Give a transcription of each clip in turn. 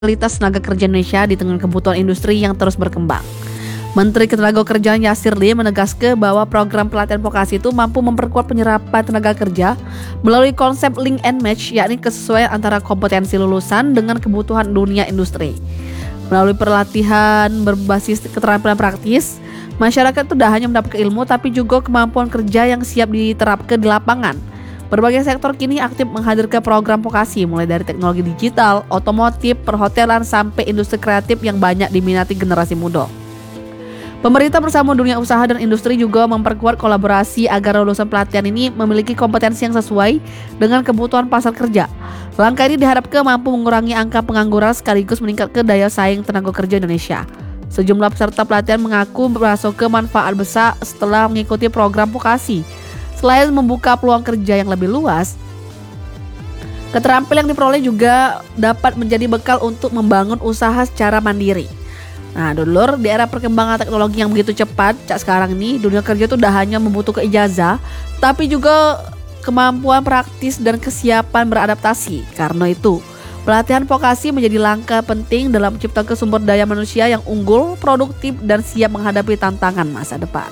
kualitas tenaga kerja Indonesia di tengah kebutuhan industri yang terus berkembang. Menteri Ketenagakerjaan Yasir Limpo menegaskan bahwa program pelatihan vokasi itu mampu memperkuat penyerapan tenaga kerja melalui konsep link and match, yakni kesesuaian antara kompetensi lulusan dengan kebutuhan dunia industri. Melalui pelatihan berbasis keterampilan praktis, masyarakat itu tidak hanya mendapat ilmu tapi juga kemampuan kerja yang siap diterapkan di lapangan. Berbagai sektor kini aktif menghadirkan program vokasi mulai dari teknologi digital, otomotif, perhotelan sampai industri kreatif yang banyak diminati generasi muda. Pemerintah bersama dunia usaha dan industri juga memperkuat kolaborasi agar lulusan pelatihan ini memiliki kompetensi yang sesuai dengan kebutuhan pasar kerja. Langkah ini diharapkan mampu mengurangi angka pengangguran sekaligus meningkatkan daya saing tenaga kerja Indonesia. Sejumlah peserta pelatihan mengaku merasakan manfaat besar setelah mengikuti program vokasi. Selain membuka peluang kerja yang lebih luas, keterampilan yang diperoleh juga dapat menjadi bekal untuk membangun usaha secara mandiri. Nah, dulur, di era perkembangan teknologi yang begitu cepat, sekarang ini dunia kerja itu tidak hanya membutuhkan ijazah, tapi juga kemampuan praktis dan kesiapan beradaptasi. Karena itu, pelatihan vokasi menjadi langkah penting dalam menciptakan sumber daya manusia yang unggul, produktif, dan siap menghadapi tantangan masa depan.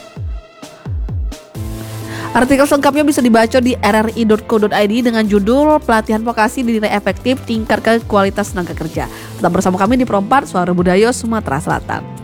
Artikel selengkapnya bisa dibaca di rri.co.id dengan judul Pelatihan Vokasi Dinilai Efektif Tingkatkan Kualitas Tenaga Kerja. Tetap bersama kami di Pro 4 Suara Budaya Sumatera Selatan.